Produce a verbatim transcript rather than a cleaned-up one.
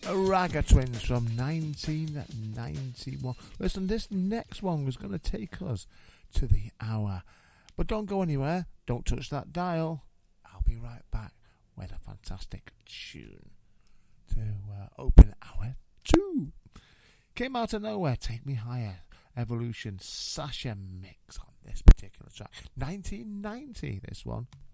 Ragga Twins from nineteen ninety-one. Listen, this next one was going to take us to the hour. But don't go anywhere. Don't touch that dial. I'll be right back with a fantastic tune to uh, open hour two. Came out of nowhere. Take Me Higher. Evolution Sasha mix on this particular track. nineteen ninety, this one.